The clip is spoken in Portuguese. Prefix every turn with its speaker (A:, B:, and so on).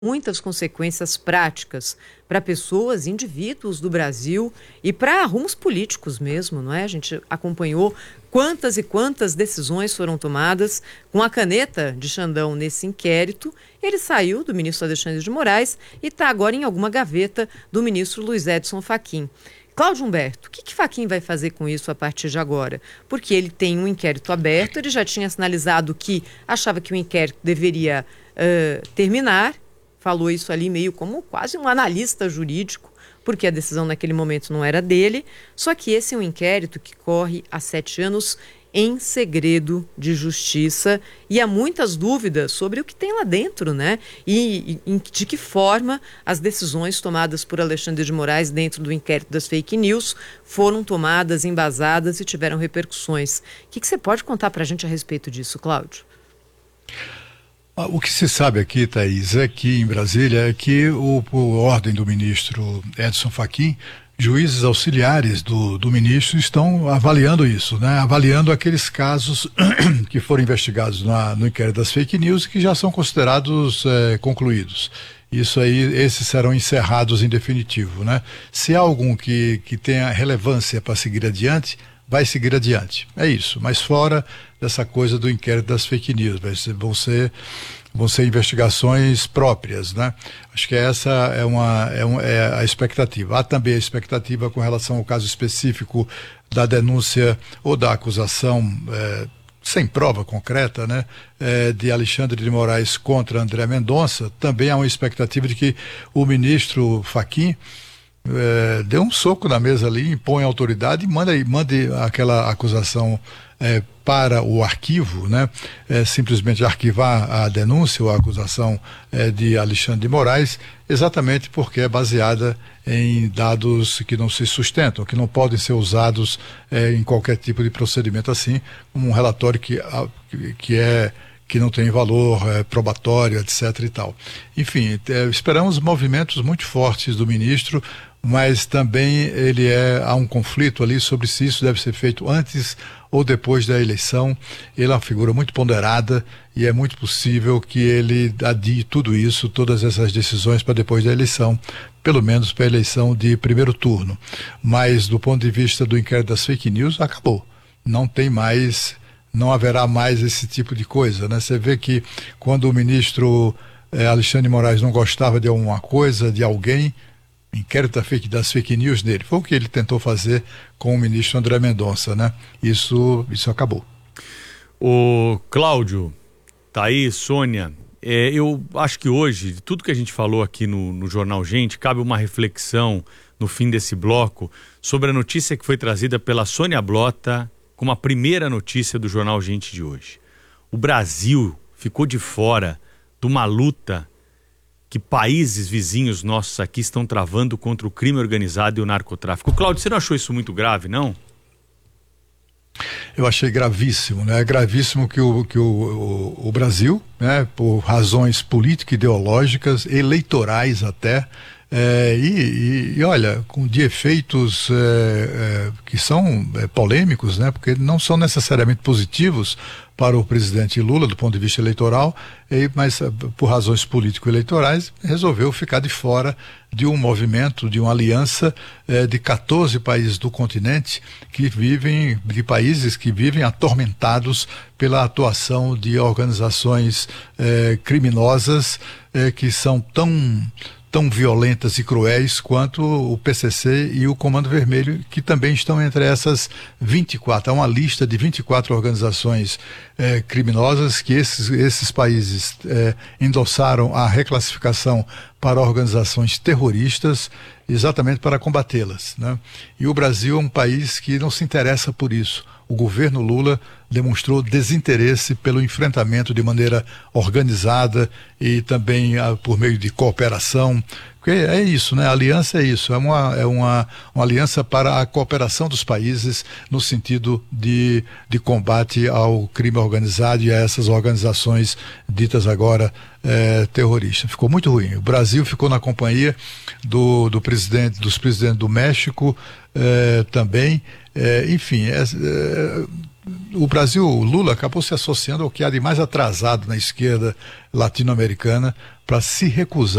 A: muitas consequências práticas para pessoas, indivíduos do Brasil e para rumos políticos mesmo, não é? A gente acompanhou quantas e quantas decisões foram tomadas com a caneta de Xandão nesse inquérito. Ele saiu do ministro Alexandre de Moraes e está agora em alguma gaveta do ministro Luiz Edson Fachin. Cláudio Humberto, o que Fachin vai fazer com isso a partir de agora? Porque ele tem um inquérito aberto, ele já tinha sinalizado que achava que o inquérito deveria terminar. Falou isso ali meio como quase um analista jurídico, porque a decisão naquele momento não era dele. Só que esse é um inquérito que corre há 7 anos em segredo de justiça e há muitas dúvidas sobre o que tem lá dentro, né? E de que forma as decisões tomadas por Alexandre de Moraes dentro do inquérito das fake news foram tomadas, embasadas e tiveram repercussões. O que você pode contar para a gente a respeito disso, Cláudio?
B: O que se sabe aqui, Thaís, aqui em Brasília, é que por ordem do ministro Edson Fachin, juízes auxiliares do ministro estão avaliando isso, né? Avaliando aqueles casos que foram investigados no inquérito das fake news e que já são considerados concluídos. Isso aí, esses serão encerrados em definitivo, né? Se há algum que tenha relevância para seguir adiante, vai seguir adiante. É isso, mas fora dessa coisa do inquérito das fake news, vão ser investigações próprias, né? Acho que essa é a expectativa. Há também a expectativa com relação ao caso específico da denúncia ou da acusação sem prova concreta, né, de Alexandre de Moraes contra André Mendonça. Também há uma expectativa de que o ministro Fachin dê um soco na mesa ali, impõe a autoridade e mande aquela acusação para o arquivo, né? Simplesmente arquivar a denúncia ou a acusação de Alexandre de Moraes, exatamente porque é baseada em dados que não se sustentam, que não podem ser usados em qualquer tipo de procedimento, assim como um relatório que não tem valor probatório, etc. e tal. Enfim, esperamos movimentos muito fortes do ministro, mas também há um conflito ali sobre se isso deve ser feito antes ou depois da eleição. Ele é uma figura muito ponderada e é muito possível que ele adie tudo isso, todas essas decisões para depois da eleição, pelo menos para a eleição de primeiro turno. Mas do ponto de vista do inquérito das fake news, acabou. Não haverá mais esse tipo de coisa, né? Você vê que quando o ministro Alexandre de Moraes não gostava de alguma coisa, de alguém, inquérito das fake news dele. Foi o que ele tentou fazer com o ministro André Mendonça, né? Isso acabou.
C: O Cláudio, Thaís, Sônia, eu acho que hoje, tudo que a gente falou aqui no Jornal Gente, cabe uma reflexão no fim desse bloco sobre a notícia que foi trazida pela Sônia Blota como a primeira notícia do Jornal Gente de hoje. O Brasil ficou de fora de uma luta que países vizinhos nossos aqui estão travando contra o crime organizado e o narcotráfico. Cláudio, você não achou isso muito grave, não?
B: Eu achei gravíssimo, né? É gravíssimo que o Brasil, né, por razões político-ideológicas, eleitorais até, e olha, de efeitos que são polêmicos, né, porque não são necessariamente positivos para o presidente Lula do ponto de vista eleitoral, mas por razões político-eleitorais resolveu ficar de fora de um movimento, de uma aliança de 14 países do continente de países que vivem atormentados pela atuação de organizações criminosas que são tão violentas e cruéis quanto o PCC e o Comando Vermelho, que também estão entre essas 24. Há uma lista de 24 organizações criminosas que esses países endossaram a reclassificação para organizações terroristas, exatamente para combatê-las, né? E o Brasil é um país que não se interessa por isso. O governo Lula demonstrou desinteresse pelo enfrentamento de maneira organizada e também por meio de cooperação. Porque é isso, né? A aliança é isso, é uma aliança para a cooperação dos países no sentido de combate ao crime organizado e a essas organizações ditas agora terroristas. Ficou muito ruim. O Brasil ficou na companhia dos presidentes do México também. Enfim, o Brasil, o Lula acabou se associando ao que há de mais atrasado na esquerda latino-americana para se recusar